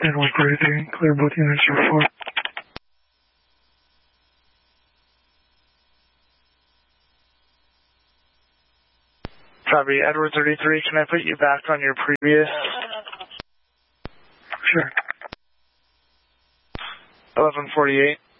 Network ready, clear both units for 4. Copy, Edward 33, can I put you back on your previous? Sure. 1148.